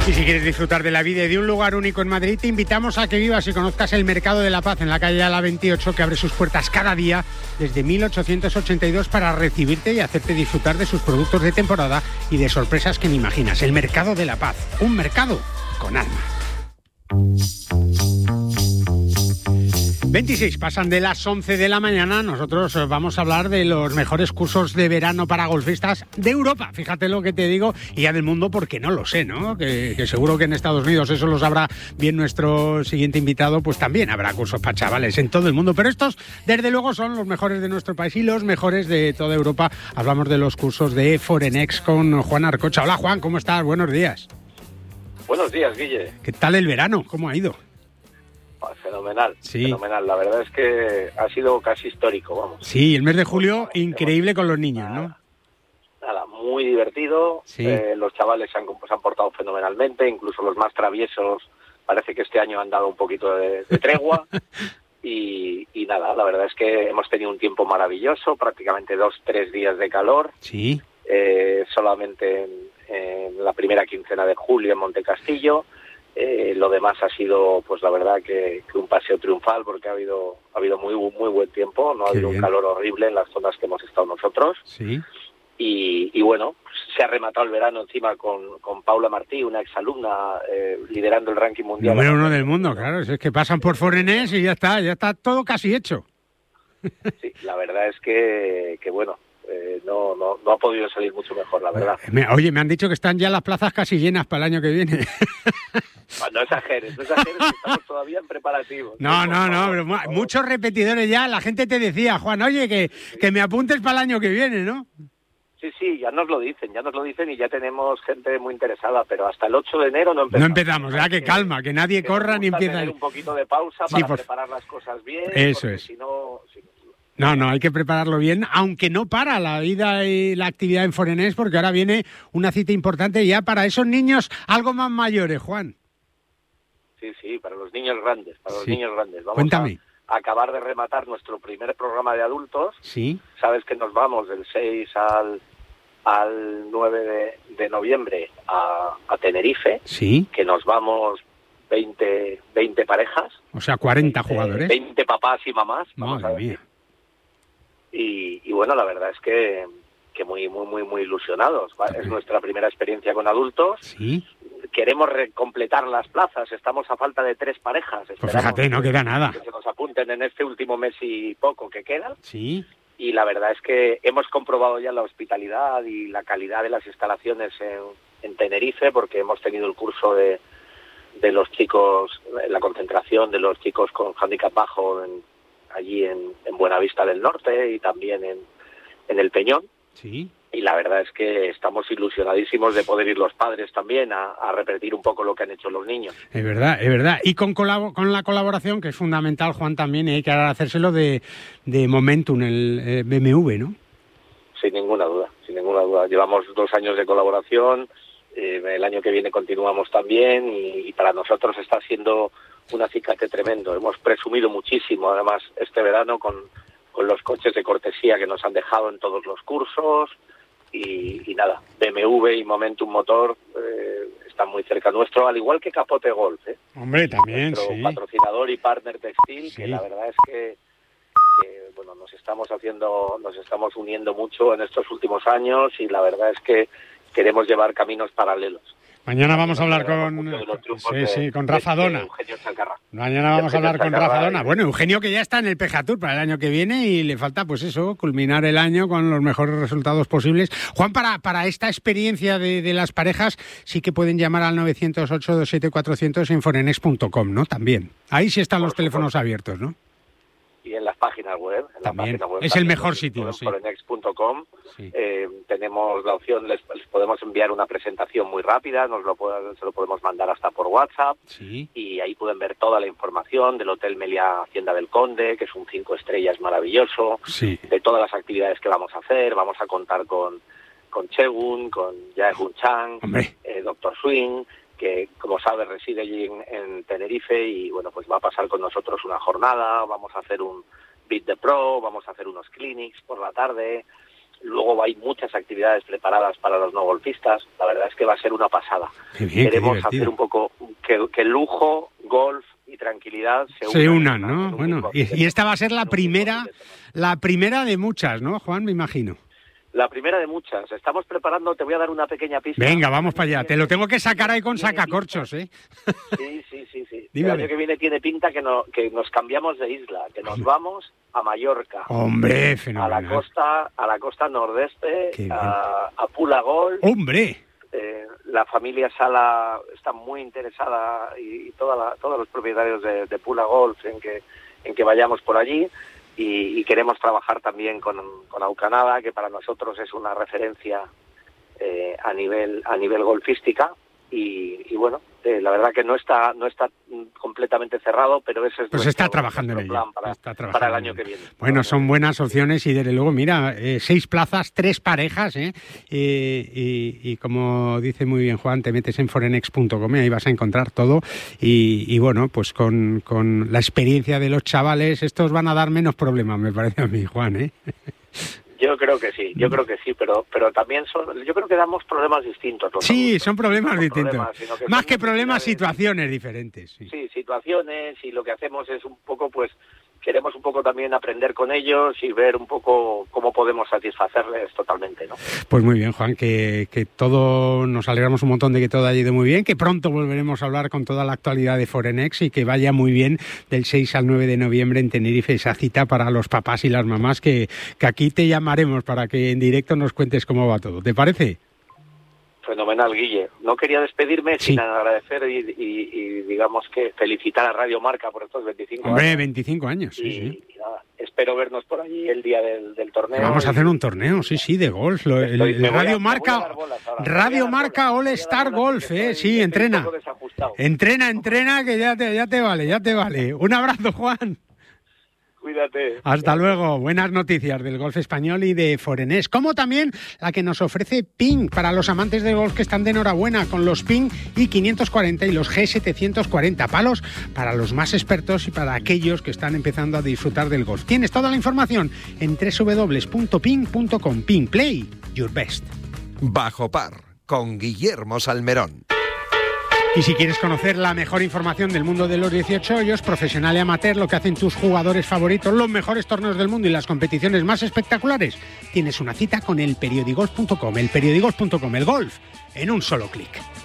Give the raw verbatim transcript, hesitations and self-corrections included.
Y si quieres disfrutar de la vida y de un lugar único en Madrid, te invitamos a que vivas y conozcas el Mercado de la Paz en la calle A La veintiocho, que abre sus puertas cada día desde mil ochocientos ochenta y dos para recibirte y hacerte disfrutar de sus productos de temporada y de sorpresas que ni imaginas. El Mercado de la Paz, un mercado con alma. veintiséis pasan de las once de la mañana. Nosotros vamos a hablar de los mejores cursos de verano para golfistas de Europa. Fíjate lo que te digo, y ya del mundo, porque no lo sé, ¿no? Que, que seguro que en Estados Unidos eso lo sabrá bien nuestro siguiente invitado, pues también habrá cursos para chavales en todo el mundo. Pero estos, desde luego, son los mejores de nuestro país y los mejores de toda Europa. Hablamos de los cursos de Forenex con Juan Arcocha. Hola, Juan, ¿cómo estás? Buenos días. Buenos días, Guille. ¿Qué tal el verano? ¿Cómo ha ido? Fenomenal, sí. fenomenal. La verdad es que ha sido casi histórico, vamos. Sí, el mes de julio increíble con los niños, ¿no? Nada, muy divertido. Sí. Eh, los chavales se han, se han portado fenomenalmente, incluso los más traviesos parece que este año han dado un poquito de, de tregua. y, y nada, la verdad es que hemos tenido un tiempo maravilloso, prácticamente dos, tres días de calor. Sí. Eh, solamente en, en la primera quincena de julio en Montecastillo. Eh, lo demás ha sido, pues la verdad, que, que un paseo triunfal, porque ha habido ha habido muy muy buen tiempo, no ha habido un calor horrible en las zonas que hemos estado nosotros. Sí. Y, y bueno, se ha rematado el verano encima con, con Paula Martí, una exalumna, eh, liderando el ranking mundial. Número uno del mundo, claro. Es que pasan por Forenex y ya está, ya está todo casi hecho. Sí, la verdad es que, que bueno, eh, no, no, no ha podido salir mucho mejor, la verdad. Oye, me han dicho que están ya las plazas casi llenas para el año que viene. No exageres, no exageres, que estamos todavía en preparativos. No, no, no, pero muchos repetidores ya. La gente te decía, Juan, oye, que, que me apuntes para el año que viene, ¿no? Sí, sí, ya nos lo dicen, ya nos lo dicen y ya tenemos gente muy interesada, pero hasta el ocho de enero no empezamos. No empezamos, ya que calma, que nadie que corra ni empieza. Tener un poquito de pausa sí, para por... preparar las cosas bien. Eso es. Si no, si... No, no, hay que prepararlo bien, aunque no para la vida y la actividad en Forenex, porque ahora viene una cita importante ya para esos niños algo más mayores, Juan. Sí, sí, para los niños grandes, para los sí. niños grandes. Vamos Cuéntame. a acabar de rematar nuestro primer programa de adultos. Sí. Sabes que nos vamos del seis al, al nueve de, de noviembre a, a Tenerife. Sí. Que nos vamos veinte, veinte parejas. O sea, cuarenta veinte, jugadores. veinte papás y mamás. Vamos Madre a mía. Y, y bueno, la verdad es que, que muy, muy, muy, muy ilusionados. ¿Vale? Es nuestra primera experiencia con adultos. Sí. Queremos completar las plazas, estamos a falta de tres parejas. Pues fíjate, no queda nada. Que se nos apunten en este último mes y poco que quedan. Sí. Y la verdad es que hemos comprobado ya la hospitalidad y la calidad de las instalaciones en, en Tenerife, porque hemos tenido el curso de, de los chicos, la concentración de los chicos con hándicap bajo en, allí en, en Buenavista del Norte y también en, en El Peñón. Sí. Y la verdad es que estamos ilusionadísimos de poder ir los padres también a, a repetir un poco lo que han hecho los niños. Es verdad, es verdad. Y con colabo- con la colaboración, que es fundamental, Juan, también, y hay que hacérselo de, de Momentum, el eh, B M W, ¿no? Sin ninguna duda, sin ninguna duda. Llevamos dos años de colaboración, eh, el año que viene continuamos también y, y para nosotros está siendo un acicate tremendo. Hemos presumido muchísimo, además, este verano con, con los coches de cortesía que nos han dejado en todos los cursos. Y, y nada, B M W y Momentum Motor eh, están muy cerca nuestro, al igual que Capote Golf, ¿eh? Hombre, también, nuestro sí. patrocinador y partner textil, Sí. que la verdad es que, que bueno, nos estamos haciendo, nos estamos uniendo mucho en estos últimos años y la verdad es que queremos llevar caminos paralelos. Mañana vamos a hablar con sí, sí, con Rafa Dona. Mañana vamos a hablar con Rafa Dona. Bueno, Eugenio, que ya está en el P G A Tour para el año que viene y le falta, pues eso, culminar el año con los mejores resultados posibles. Juan, para, para esta experiencia de, de las parejas, sí que pueden llamar al nueve cero ocho, dos siete cuatro cero cero en forenex punto com, ¿no? También. Ahí sí están los teléfonos abiertos, ¿no? Y en las páginas web. En también. La página web es también, el mejor sitio, sí. forenex punto com. Sí. Eh, tenemos la opción, les, les podemos enviar una presentación muy rápida, nos lo pueden, se lo podemos mandar hasta por WhatsApp. Sí. Y ahí pueden ver toda la información del Hotel Meliá Hacienda del Conde, que es un cinco estrellas maravilloso. Sí. De todas las actividades que vamos a hacer. Vamos a contar con, con Chegun, con Jae-Hoon Chang, eh, Doctor Swing, que como sabes reside allí en, en Tenerife y bueno, pues va a pasar con nosotros una jornada, vamos a hacer un Beat the Pro, vamos a hacer unos clinics por la tarde, Luego hay muchas actividades preparadas para los no golfistas. La verdad es que va a ser una pasada. Qué bien, queremos qué hacer un poco que, que lujo, golf y tranquilidad se unan, se unan, en, ¿no? en Bueno, y, y esta va a ser la primera, la primera de muchas, ¿no, Juan? Me imagino. La primera de muchas. Estamos preparando, te voy a dar una pequeña pista. Venga, vamos para allá. Te lo tengo que sacar ahí con sacacorchos, ¿eh? Sí, sí, sí, sí. Dímele. El año que viene tiene pinta que, no, que nos cambiamos de isla, que nos vamos a Mallorca. Hombre, A fenomenal. la costa, a la costa nordeste, a, a Pula Golf. ¡Hombre! Eh, la familia Sala está muy interesada y, y toda la, todos los propietarios de, de Pula Golf en que, en que vayamos por allí. Y, y queremos trabajar también con, con Aucanada, que para nosotros es una referencia eh, a nivel a nivel golfística. Y, y bueno, eh, la verdad que no está no está completamente cerrado, pero ese es pues nuestro, está trabajando en nuestro ello. plan para, Está para el año que viene. Bueno, son buenas opciones y desde luego, mira, eh, seis plazas, tres parejas, ¿eh? Eh, y, y como dice muy bien Juan, te metes en forenex punto com y ahí vas a encontrar todo. Y, y bueno, pues con, con la experiencia de los chavales, estos van a dar menos problemas, me parece a mí, Juan, ¿eh? Yo creo que sí, yo creo que sí, pero pero también son, yo creo que damos problemas distintos. Los Sí, adultos. son problemas No distintos. problemas, sino que Más son que problemas, necesidades- situaciones diferentes. Sí. Sí, situaciones, y lo que hacemos es un poco, pues, queremos un poco también aprender con ellos y ver un poco cómo podemos satisfacerles totalmente, ¿no? Pues muy bien, Juan, que, que todo, nos alegramos un montón de que todo haya ido muy bien, que pronto volveremos a hablar con toda la actualidad de Forenex y que vaya muy bien del seis al nueve de noviembre en Tenerife, esa cita para los papás y las mamás, que, que aquí te llamaremos para que en directo nos cuentes cómo va todo. ¿Te parece? Fenomenal, Guille. No quería despedirme Sí. sin agradecer y, y, y, digamos que felicitar a Radio Marca por estos veinticinco Hombre, años. veinticinco años, sí, y, sí. y nada, espero vernos por allí el día del, del torneo. Vamos a y- hacer un torneo, sí, sí, de golf. Lo- el, Estoy- el me voy a- Radio me voy a Marca, dar bolas ahora, me voy a Radio dar Marca bolas, me All voy a dar Star bolas Golf, porque eh, estoy- sí, estoy entrena. un poco desajustado. Entrena, entrena, que ya te, ya te vale, ya te vale. Un abrazo, Juan. Cuídate. Hasta luego. Buenas noticias del golf español y de Forenex, como también la que nos ofrece Ping para los amantes del golf que están de enhorabuena con los Ping I quinientos cuarenta y los G setecientos cuarenta, palos para los más expertos y para aquellos que están empezando a disfrutar del golf. Tienes toda la información en doble u doble u doble u punto ping punto com. Ping, play your best. Bajo Par, con Guillermo Salmerón. Y si quieres conocer la mejor información del mundo de los dieciocho hoyos, profesional y amateur, lo que hacen tus jugadores favoritos, los mejores torneos del mundo y las competiciones más espectaculares, tienes una cita con el periodigolf punto com. El periodigolf punto com, el golf en un solo clic.